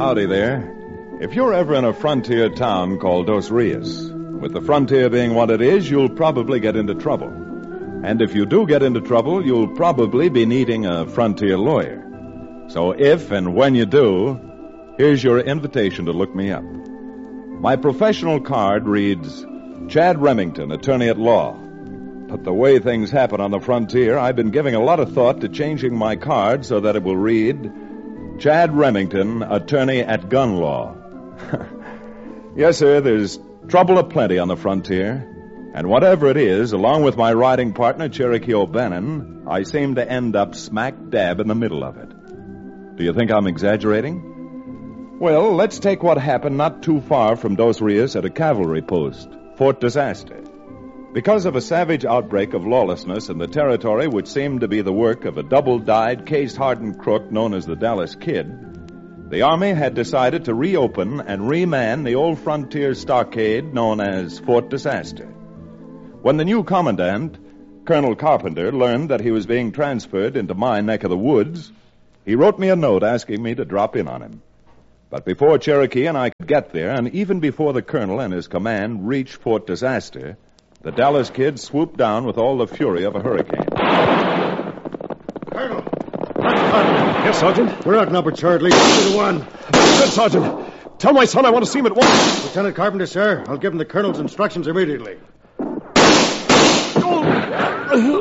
Howdy there. If you're ever in a frontier town called Dos Rios, with the frontier being what it is, you'll probably get into trouble. And if you do get into trouble, you'll probably be needing a frontier lawyer. So if and when you do, here's your invitation to look me up. My professional card reads, Chad Remington, attorney at law. But the way things happen on the frontier, I've been giving a lot of thought to changing my card so that it will read, Chad Remington, attorney at gun law. Yes, sir, there's trouble aplenty on the frontier. And whatever it is, along with my riding partner, Cherokee O'Bannon, I seem to end up smack dab in the middle of it. Do you think I'm exaggerating? Well, let's take what happened not too far from Dos Rios at a cavalry post, Fort Disaster. Because of a savage outbreak of lawlessness in the territory which seemed to be the work of a double-dyed, case-hardened crook known as the Dallas Kid, the Army had decided to reopen and reman the old frontier stockade known as Fort Disaster. When the new commandant, Colonel Carpenter, learned that he was being transferred into my neck of the woods, he wrote me a note asking me to drop in on him. But before Cherokee and I could get there, and even before the colonel and his command reached Fort Disaster, the Dallas Kid swooped down with all the fury of a hurricane. Colonel! Yes, Sergeant? We're outnumbered, sir, at least 2 to 1. Good, Sergeant. Tell my son I want to see him at once. Lieutenant Carpenter, sir. I'll give him the colonel's instructions immediately.